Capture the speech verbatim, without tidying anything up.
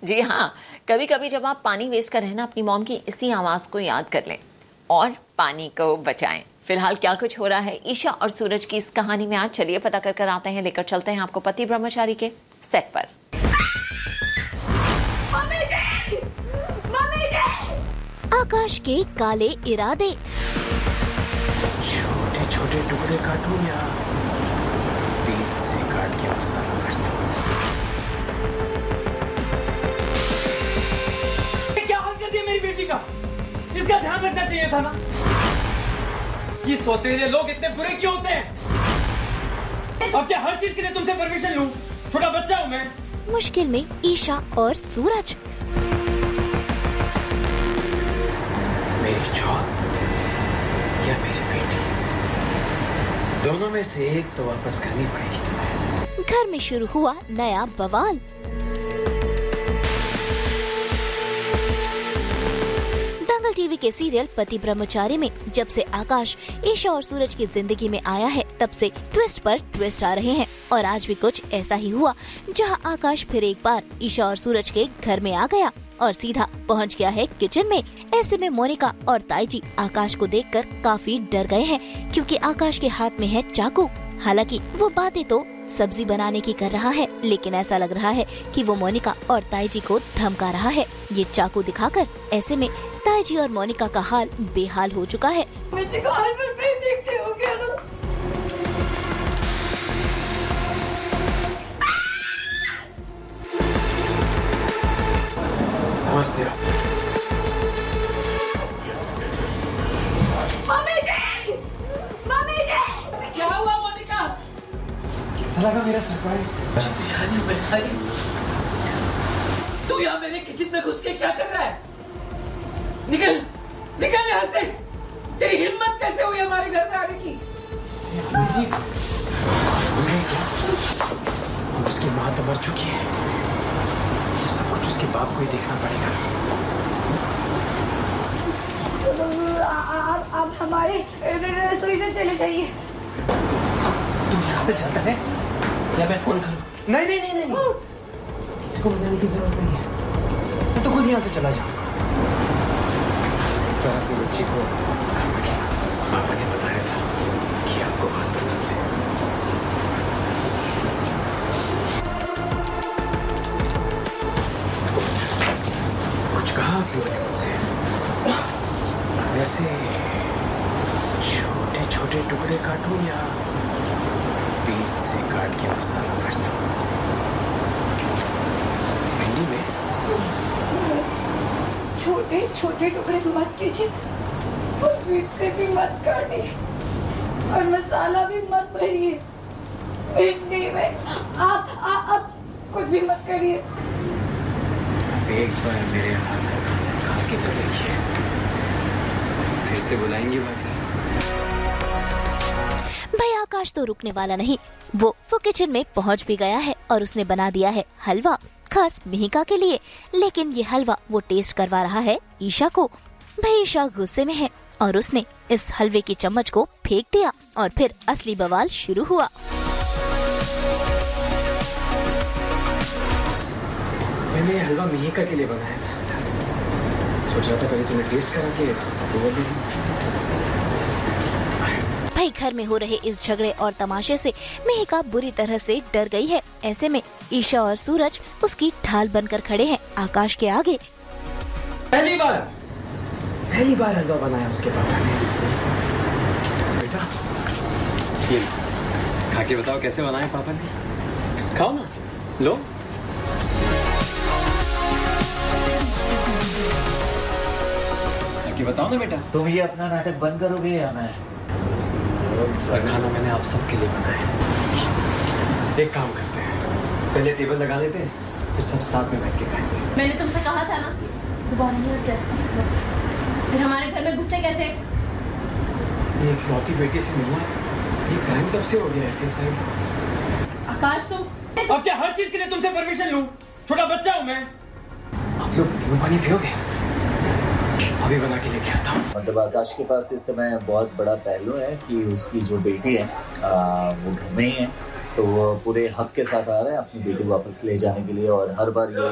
जी हाँ, कभी कभी जब आप पानी वेस्ट कर रहे हैं ना, अपनी मॉम की इसी आवाज को याद कर लें और पानी को बचाएं। फिलहाल क्या कुछ हो रहा है ईशा और सूरज की इस कहानी में, आज चलिए पता कर कर आते हैं। लेकर चलते हैं आपको पति ब्रह्मचारी के सेट पर। मम्मी जी! मम्मी जी! आकाश के काले इरादे। छोटे छोटे टुकड़े काटूं या बीच से काट के मसाला कर दूं? क्या हाल कर दिया मेरी बेटी का? इसका ध्यान रखना चाहिए था ना। ये सौतेले लोग इतने बुरे क्यों होते हैं? अब क्या हर चीज के लिए तुमसे परमिशन लूं? छोटा बच्चा हूं मैं। मुश्किल में ईशा और सूरज। मेरी जॉब या मेरी बेटी, दोनों में से एक तो वापस करनी पड़ेगी तुम्हें। घर में शुरू हुआ नया बवाल। दंगल टीवी के सीरियल पति ब्रह्मचारी में जब से आकाश ईशा और सूरज की जिंदगी में आया है, तब से ट्विस्ट पर ट्विस्ट आ रहे हैं। और आज भी कुछ ऐसा ही हुआ, जहां आकाश फिर एक बार ईशा और सूरज के घर में आ गया और सीधा पहुंच गया है किचन में। ऐसे में मोनिका और ताईजी आकाश को देखकर काफी डर गए हैं, क्योंकि आकाश के हाथ में है चाकू। हालांकि वो बातें तो सब्जी बनाने की कर रहा है, लेकिन ऐसा लग रहा है कि वो मोनिका और ताईजी को धमका रहा है ये चाकू दिखाकर। ऐसे में ताईजी और मोनिका का हाल बेहाल हो चुका है। मुझे को हर पल पे देखते हो क्या ना? नमस्ते। मम्मी जी! मम्मी जी! क्या हुआ मोनिका? कैसा लगा मेरा सरप्राइज? तू यहाँ मेरे किचन में घुस के क्या कर रहा है? निकल, निकल यहाँ से! तेरी हिम्मत कैसे हुई हमारे घर में आने की? जी, उसकी माँ तो मर चुकी है, तो सब कुछ उसके बाप को ही देखना पड़ेगा। आप आप हमारे रसोई से चले जाइए। तू यहाँ से चलता है या मैं फोन करूँ? नहीं नहीं नहीं नहीं, किसी को बताने की जरूरत नहीं है, मैं तो खुद यहाँ से चला जाऊंगा। आपकी बच्ची को खाना खिलाता हूं। पापा ने बताया था कि आपको बहुत पसंद है। कुछ कहा आप लोगों ने मुझसे? वैसे छोटे छोटे टुकड़े काटूं या बीच से काट के मसाला कर दूं? भिंडी में छोटे छोटे टुकड़े मत कीजिए और बीच से भी मत काटिए और मसाला भी मत भरिए। भिंडी में आप आप कुछ भी मत करिए। आप एक बार मेरे हाथ का खाना खा के तो देखिए, फिर से बुलाएंगे बात। भाई आकाश तो रुकने वाला नहीं, वो वो किचन में पहुंच भी गया है और उसने बना दिया है हलवा, खास मिहिका के लिए। लेकिन ये हलवा वो टेस्ट करवा रहा है ईशा को। भाई ईशा गुस्से में है और उसने इस हलवे की चम्मच को फेंक दिया और फिर असली बवाल शुरू हुआ। मैंने हलवा मिहिका के लिए बनाया था, सोच रहा था कभी तुम्हें टेस्ट करा के अप्रूवल दे दूं। भाई घर में हो रहे इस झगड़े और तमाशे से मिहिका बुरी तरह से डर गई है। ऐसे में ईशा और सूरज उसकी ढाल बनकर खड़े हैं आकाश के आगे। पहली बार पहली बार हलवा बनाया उसके पापा ने। बेटा ये खा के बताओ कैसे बनाया पापा ने। खाओ ना, लो। खा के बताओ ना बेटा। तुम ये अपना नाटक बंद करोगे या मैं? और खाना मैंने आप सबके लिए बनाया है। एक काम करते हैं, पहले टेबल लगा लेते हैं, फिर सब साथ में बैठ के खाएंगे। मैंने तुमसे कहा था ना दोबारा नहीं ट्रेसपास करो। फिर हमारे घर में घुसे कैसे? ये इकलौती बेटी से मिलना, ये क्राइम कब से हो गया है साहब? आकाश तुम अब क्या हर चीज के लिए तुमसे परमिशन लूं? छोटा बच्चा हूं मैं। आप लोग नींबू पानी पियोगे? अभी बना के लेके आता हूँ। मतलब आकाश के पास इस समय बहुत बड़ा पहलू है कि उसकी जो बेटी है आ, वो घर में ही है, तो वो पूरे हक के साथ आ रहा है अपनी बेटी को वापस ले जाने के लिए। और हर बार ये